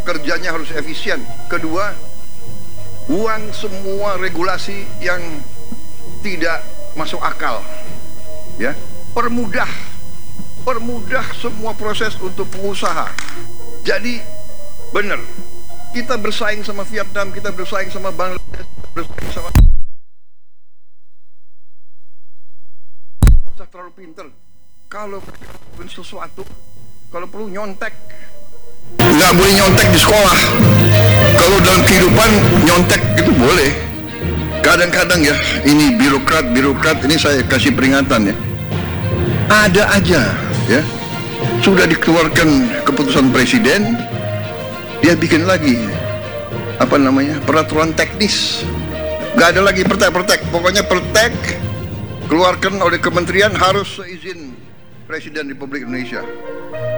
kerjanya harus efisien. Kedua, buang semua regulasi yang tidak masuk akal. Ya, permudah semua proses untuk pengusaha. Jadi benar, kita bersaing sama Vietnam, kita bersaing sama Bangladesh, kita bersaing sama terlalu pinter. Kalau sesuatu, kalau perlu nyontek, nggak boleh nyontek di sekolah. Kalau dalam kehidupan nyontek itu boleh. Kadang-kadang ya, ini birokrat ini saya kasih peringatan ya. Ada aja ya, sudah dikeluarkan keputusan presiden, dia bikin lagi peraturan teknis. Nggak ada lagi pertek, pokoknya pertek keluarkan oleh kementerian harus seizin Presiden Republik Indonesia.